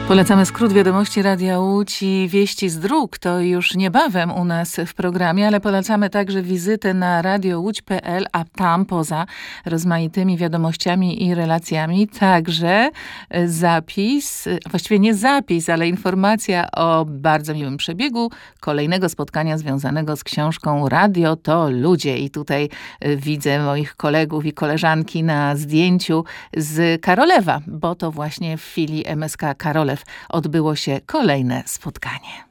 Polecamy skrót wiadomości Radia Łódź i wieści z dróg. To już niebawem u nas w programie, ale polecamy także wizytę na radiołódź.pl, a tam poza rozmaitymi wiadomościami i relacjami także zapis, właściwie nie zapis, ale informacja o bardzo miłym przebiegu kolejnego spotkania związanego z książką Radio to ludzie. I tutaj widzę moich kolegów i koleżanki na zdjęciu z Karolewa, bo to właśnie w filii MSK Karolew odbyło się kolejne spotkanie.